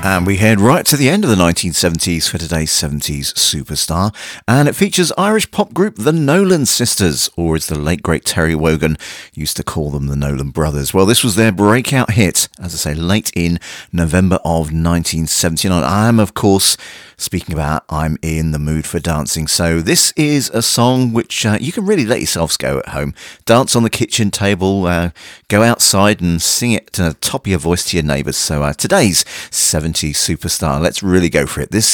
And we head right to the end of the 1970s for today's 70s superstar. And it features Irish pop group The Nolan Sisters, or as the late great Terry Wogan used to call them, the Nolan Brothers. Well, this was their breakout hit, as I say, late in November of 1979. I am, of course, speaking about I'm in the mood for dancing. So this is a song which you can really let yourselves go at home. Dance on the kitchen table, go outside and sing it to the top of your voice to your neighbours. So today's 70s superstar, let's really go for it. This